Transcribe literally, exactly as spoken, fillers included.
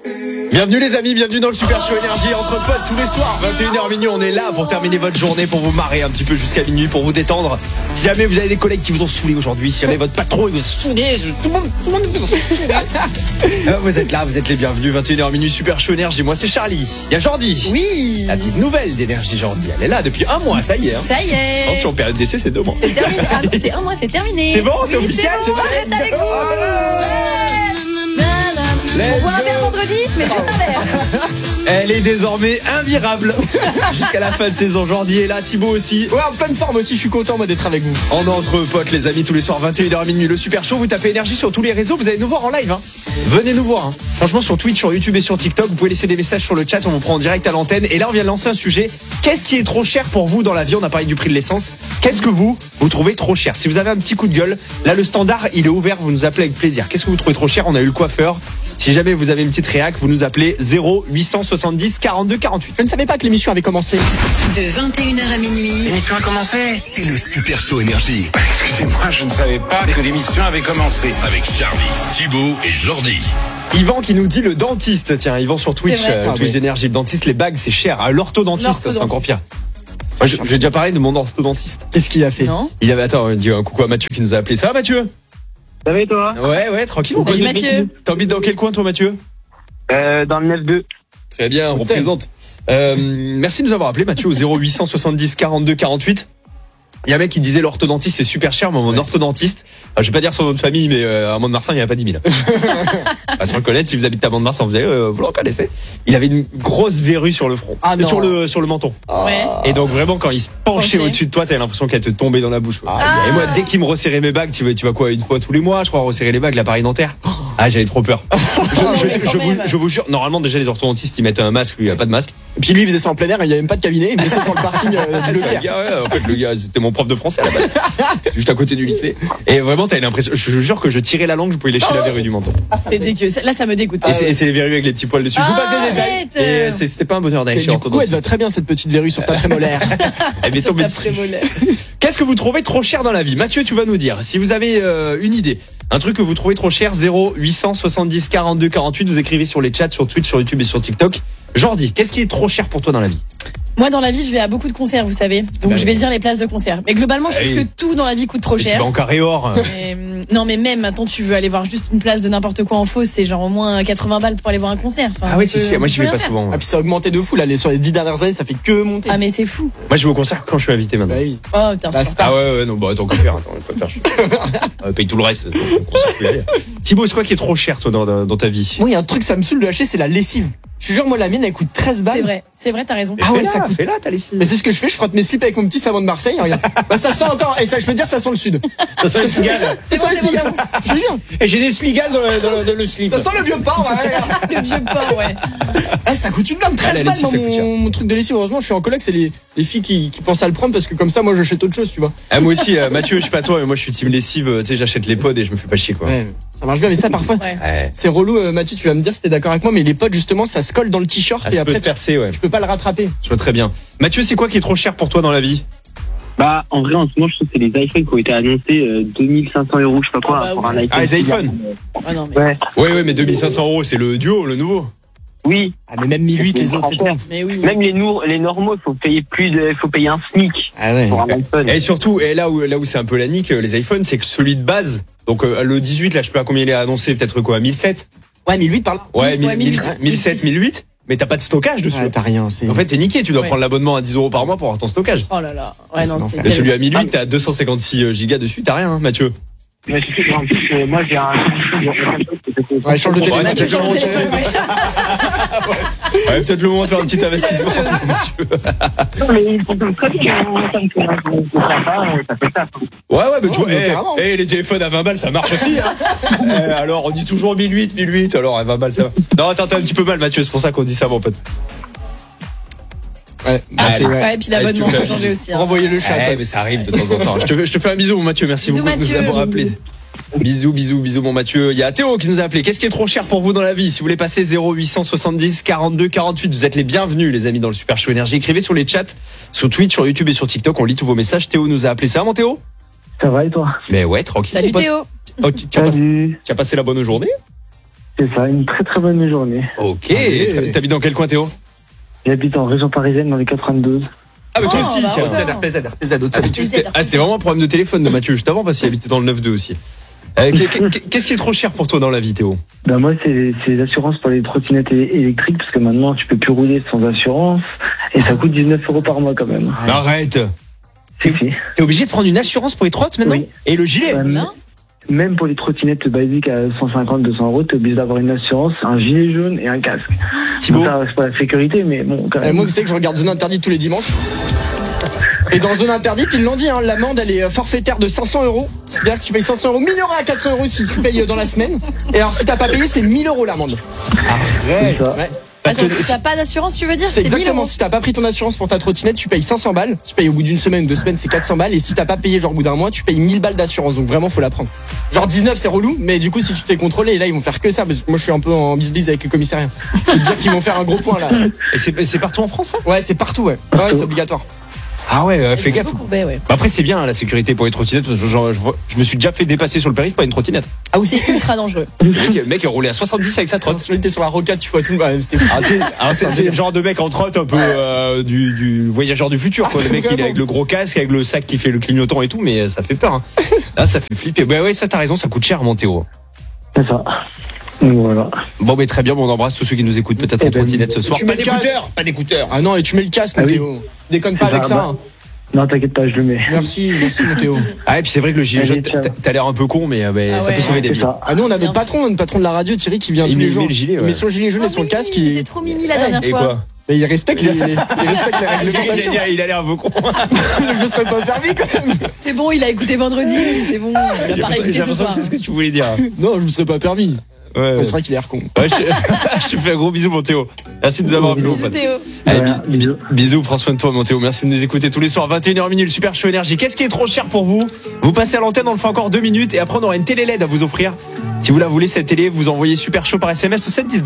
Bienvenue les amis, bienvenue dans le Super Show Énergie entre potes tous les soirs, vingt et une heures minuit, on est là pour terminer votre journée, pour vous marrer un petit peu jusqu'à minuit, pour vous détendre. Si jamais vous avez des collègues qui vous ont saoulé aujourd'hui, si jamais votre patron il vous saoulé, tout le monde, tout le monde vous saoulé. Vous êtes là, vous êtes les bienvenus, vingt et une heures minuit, Super Show Énergie. Moi c'est Charlie, il y a Jordi. Oui. La petite nouvelle d'Énergie Jordi, elle est là depuis un mois, ça y est. Hein. Ça y est. Attention, période d'essai c'est deux mois. C'est terminé, ah, c'est un mois, c'est terminé. C'est bon, c'est oui, officiel, c'est bon, vrai. je reste avec vous. On boit un verre vendredi, mais juste un verre. Elle est désormais invirable jusqu'à la fin de saison. Jordi est là, Thibaut aussi. Ouais, en pleine forme aussi, je suis content moi d'être avec vous. On est entre potes les amis tous les soirs vingt et une heures minuit. Le Super Show, vous tapez Énergie sur tous les réseaux, vous allez nous voir en live hein. Venez nous voir hein. Franchement sur Twitch, sur YouTube et sur TikTok, vous pouvez laisser des messages sur le chat, on vous prend en direct à l'antenne. Et là on vient de lancer un sujet. Qu'est-ce qui est trop cher pour vous dans la vie? On a parlé du prix de l'essence. Qu'est-ce que vous, vous trouvez trop cher? Si vous avez un petit coup de gueule, là le standard il est ouvert, vous nous appelez avec plaisir. Qu'est-ce que vous trouvez trop cher? On a eu le coiffeur. Si jamais vous avez une petite réac, vous nous appelez zéro huit cent soixante-dix quarante-deux quarante-huit. Je ne savais pas que l'émission avait commencé. De vingt et une heures à minuit. L'émission a commencé. C'est le Super Show Énergie. Excusez-moi, je ne savais pas que l'émission avait commencé. Avec Charlie, Thibaut et Jordi. Yvan qui nous dit le dentiste. Tiens, Yvan sur Twitch, C'est vrai. euh, Ah, Twitch oui. d'énergie. Le dentiste, les bagues, c'est cher. Ah, l'orthodontiste, c'est L'orthodontiste. encore pire. Moi, je- j'ai déjà parlé de mon orthodontiste. Qu'est-ce qu'il a fait? Non. Il avait, attends, on dit un coucou à Mathieu qui nous a appelé. Ça va, Mathieu? Ça va et toi? Ouais, ouais, tranquille. Salut Mathieu. T'habites dans quel coin, toi, Mathieu? euh, Dans le neuf deux. Très bien, on représente. Euh, merci de nous avoir appelé, Mathieu, au zéro huit cent soixante-dix quarante-deux quarante-huit. Il y a un mec qui disait l'orthodontiste c'est super cher, mais mon ouais. orthodontiste, euh, je vais pas dire son nom de famille, mais euh, à Mont-de-Marsan il n'y en a pas dix mille. À se reconnaître, si vous habitez à Mont-de-Marsan, vous, avez, euh, vous le reconnaissez. Il avait une grosse verrue sur le front, Ah, non. sur le sur le menton. Ouais. Et donc vraiment quand il se penchait Penché. au-dessus de toi, t'avais l'impression qu'elle te tombait dans la bouche. quoi. Ah. Et moi, dès qu'il me resserrait mes bagues, tu vois, tu vois quoi, une fois tous les mois, je crois, resserrer les bagues, l'appareil dentaire. Ah, j'avais trop peur. Je, je, ouais, je, quand vous, même. je vous jure, normalement déjà les orthodontistes ils mettent un masque, lui il a pas de masque. Et puis lui, il faisait ça en plein air, il n'y avait même pas de cabinet, il faisait ça sur le parking euh, Ah, de c'est un Leclerc. gars, ouais, en fait, le gars, c'était mon prof de français à la base. Juste à côté du lycée. Et vraiment, t'avais l'impression, je te jure que je tirais la langue, je pouvais lécher la verrue du menton. C'est dégueu. Là, ça me dégoûte. Et c'est, et c'est les verrues avec les petits poils dessus. Je vous passe des Arrête. détails. Et c'est- c'était pas un bonheur d'aller Et chez du coup, elle va orthodontiste. très bien cette petite verrue sur ta prémolaire. Elle m'est Sur tombée ta dessus. prémolaire. Qu'est-ce que vous trouvez trop cher dans la vie? Mathieu, tu vas nous dire. Si vous avez euh, une idée, un truc que vous trouvez trop cher, zéro huit cent soixante-dix quarante-deux quarante-huit, vous écrivez sur les chats, sur Twitch, sur YouTube et sur TikTok. Jordi, qu'est-ce qui est trop cher pour toi dans la vie? Moi, dans la vie, je vais à beaucoup de concerts, vous savez. Donc, Bah je oui. vais dire les places de concert. Mais globalement, je trouve Hey. que tout dans la vie coûte trop Et tu cher. vas en carré or. Mais, hum, non, mais même, maintenant, tu veux aller voir juste une place de n'importe quoi en fausse, c'est genre au moins quatre-vingts balles pour aller voir un concert. Enfin, Ah ouais, on si, peut- si, moi on j'y peut vais rien pas faire. souvent. Ah, puis ça a augmenté de fou là, les- sur les dix dernières années, ça fait que monter. Ah, mais c'est fou. Moi je vais au concert quand je suis invité maintenant. Bah oui. Oh, putain, Bah, c'est c'est pas- Ah ouais, ouais, non, bah attends, qu'à faire, attends, on peut faire. On paye tout le reste. donc on concert plus aller. Thibaut, c'est quoi qui est trop cher toi dans, dans, dans ta vie? Moi, il y a un truc, ça me saoule de lâcher, c'est la lessive. Je te jure, moi, la mienne, elle coûte treize balles. c'est vrai, c'est vrai, t'as raison. Mais Ah ouais, fais-la, ça coûte- fais-la, t'as les signes. Mais c'est ce que je fais, je frotte mes slips avec mon petit savon de Marseille. Regarde. Bah, ça sent encore, et ça, je peux te dire, ça sent le sud. Ça sent le cigale. C'est bon, ça c'est bon, aussi. c'est bon. Je te jure. Et j'ai des sligales dans le, dans le, dans le slip. Ça sent le vieux porc, ouais. Le vieux porc, ouais. Eh, ça coûte une blinde, Ah, la treize balles lessive, dans ça coûte cher. mon, mon truc de lessive. Heureusement, je suis en coloc, c'est les, les filles qui, qui pensent à le prendre parce que comme ça, moi, j'achète autre chose, tu vois. Ah, moi aussi, euh, Mathieu, je sais pas toi, mais moi je suis team lessive, euh, tu sais, j'achète les pods et je me fais pas chier quoi. Ouais, ça marche bien, mais ça, parfois, Ouais. Ouais. c'est relou, euh, Mathieu, tu vas me dire si t'es d'accord avec moi, mais les potes, justement, ça se colle dans le t-shirt Ah, et ça peut après, se percer, ouais. tu peux pas le rattraper. Je vois très bien. Mathieu, c'est quoi qui est trop cher pour toi dans la vie? Bah, en vrai, en ce moment, je trouve que c'est les iPhones qui ont été annoncés euh, deux mille cinq cents euros, je sais pas quoi, Ah bah pour oui. un iPhone. Ah, les iPhones. Ah non, mais, Ouais. Ouais, ouais, mais deux mille cinq cents euros, c'est le duo, le nouveau. Oui. Ah, mais même mille huit, les autres. et tout. mais oui. Même les, nour- les normaux, il faut payer plus de, faut payer un SMIC Ah ouais. pour un iPhone. Et surtout, et là où, là où c'est un peu la nique, euh, les iPhones, c'est que celui de base, donc euh, le dix-huit, là, je sais pas combien il est annoncé, peut-être quoi, mille sept? Ouais, mille huit par là. Ouais, Ouais, mille- mille- mille- mille sept, mille huit, mais t'as pas de stockage dessus. Ouais, t'as rien, c'est. En fait, t'es niqué, tu dois Ouais. prendre l'abonnement à dix euros par mois pour avoir ton stockage. Oh là là. Ouais, C'est non, l'enfer. c'est. Mais quel- celui à mille huit, t'as deux cent cinquante-six gigas dessus, t'as rien, hein, Mathieu. Mais c'est sûr, en plus, euh, moi, j'ai un. Ouais, change de Ouais, téléphone. c'est Mathieu, peut-être change de le téléphone, ouais. Ouais, peut-être le moment de faire un petit C'est investissement. la même Non, mais ils fonctionnent très bien, hein, ça me fait un peu sympa, euh, ça fait ça. Ouais, ouais, mais tu Ouais, vois, mais eh, carrément. eh, les téléphones à vingt balles, ça marche aussi. Hein. Eh, alors, on dit toujours mille huit, mille huit, alors à vingt balles, ça va. Non, attends, t'as un petit peu mal, Mathieu, c'est pour ça qu'on dit ça, mon pote. Ouais, bah, Ah, c'est ouais. ouais. Ouais, et puis l'abonnement, Allez, tu faut fais- changer aussi. hein. Renvoyer le chat. Eh, quoi. mais ça arrive de temps en temps. Je te, fais- je te fais un bisou, mon Mathieu, merci Bisous, beaucoup de nous Mathieu. avoir appelés. Bisous, bisous, bisous, mon Mathieu. Il y a Théo qui nous a appelé. Qu'est-ce qui est trop cher pour vous dans la vie? Si vous voulez passer zéro huit cent soixante-dix quarante-deux quarante-huit, vous êtes les bienvenus, les amis, dans le Super Show Énergie. Écrivez sur les chats, sur Twitch, sur YouTube et sur TikTok. On lit tous vos messages. Théo nous a appelé. Ça va, mon Théo? Ça va et toi? Mais ouais, tranquille. Salut mon pote. Théo. Oh, tu, tu as passé, Salut. tu as passé la bonne journée? C'est ça, une très très bonne journée. Ok. Allez. T'habites dans quel coin, Théo? J'habite en région parisienne dans les quatre-vingt-douze. Ah, mais toi Oh, aussi, bah tiens. ouais. R P Z, R P Z, autre Ah, habitude. R P Z, C'était- Ah, c'était vraiment un problème de téléphone de Mathieu juste avant parce qu'il habitait dans le neuf deux aussi. Euh, qu'est- qu'est- Qu'est-ce qui est trop cher pour toi dans la vie, Théo? Ben moi, c'est c'est les assurances pour les trottinettes é- électriques, parce que maintenant, tu peux plus rouler sans assurance, et ça coûte dix-neuf euros par mois quand même. Arrête. Si, si. T'es obligé de prendre une assurance pour les trottes maintenant? Oui. Et le gilet? Euh, Non. Même pour les trottinettes basiques à cent cinquante à deux cents euros, t'es obligé d'avoir une assurance, un gilet jaune et un casque. Thibaut? Bon, ça reste pas la sécurité, mais bon, quand Euh, même. moi, vous savez que je regarde Zone Interdite tous les dimanches. Et dans Zone Interdite, ils l'ont dit, hein, l'amende elle est forfaitaire de cinq cents euros. C'est-à-dire que tu payes cinq cents euros, mille euros à quatre cents euros si tu payes dans la semaine. Et alors si t'as pas payé, c'est mille euros l'amende. Arrête. C'est ça. Ouais. Parce Attends, que si t'as pas d'assurance, tu veux dire C'est c'est mille exactement, euros. si t'as pas pris ton assurance pour ta trottinette, tu payes cinq cents balles. Si tu payes au bout d'une semaine ou deux semaines, c'est quatre cents balles. Et si t'as pas payé genre au bout d'un mois, tu payes mille balles d'assurance. Donc vraiment, faut la prendre. Genre dix-neuf, c'est relou, mais du coup, si tu te fais contrôler, et là, ils vont faire que ça. Parce que moi, je suis un peu en bis-bis avec le commissariat. Je peux te dire qu'ils vont faire un gros point là. Et c'est c'est partout en France, ça? Ouais, c'est partout, ouais. Ouais, c'est obligatoire. Ah ouais, euh, fais C'est gaffe. beaucoup, bah ouais. Bah après, c'est bien hein, la sécurité pour les trottinettes. Parce que genre, je, vois- je me suis déjà fait dépasser sur le périph' par une trottinette. Ah oui. C'est ultra dangereux. Le mec, le mec a roulé à soixante-dix avec sa trotte. Quand tu étais sur la rocade, tu vois tout le monde. C'était fou. Ah, tu sais, ah, c'est c'est le genre de mec en trotte un peu euh, du, du voyageur du futur quoi. Le mec il est avec le gros casque, avec le sac qui fait le clignotant et tout, mais ça fait peur hein. Là ça fait flipper. Bah ouais, ça t'as raison, ça coûte cher mon Théo. C'est ça. Donc voilà. Bon mais très bien, bon, on embrasse tous ceux qui nous écoutent peut-être Eh en ben, trottinette ce soir. tu Pas mets le casque. d'écouteurs, pas d'écouteurs. Ah non, et tu mets le casque, Ah mon oui. Théo. Déconne pas Ah avec ça. bah. hein. Non, t'inquiète pas, je le mets. Merci, merci, mon Théo. Ah et puis c'est vrai que le gilet Allez, jaune, ciao. t'as- t'as l'air un peu con, mais, euh, mais Ah ça ouais. peut sauver des C'est vies. ça. Ah, nous, on a Bien notre patron, notre patron de la radio, Thierry, qui vient Il tous met- les il jours. met le gilet, Il ouais. met son gilet jaune et son oui, casque. il Il, était trop mimi la dernière Et fois. quoi? mais il respecte les, il respecte les il, réglementations. a, il a l'air un peu con. Je serais pas permis quand même. C'est bon, il a écouté vendredi, c'est bon, il va pas réécouter J'ai ce l'impression que soir. c'est ce que tu voulais dire. Non, je me serais pas permis. Ouais, ouais. Ouais, c'est vrai qu'il a l'air con. Ouais, je, je te fais un gros bisou mon Théo. Merci de nous avoir appelé mon Bisous pote. Théo. Allez, Voilà, bis- bisous. bisous, prends soin de toi mon Théo. Merci de nous écouter tous les soirs vingt et une heures minuit, le Super Show Énergie. Qu'est-ce qui est trop cher pour vous? Vous passez à l'antenne, on le fait encore deux minutes et après on aura une télé L E D à vous offrir. Si vous la voulez cette télé, vous envoyez Super Show par S M S au sept dix.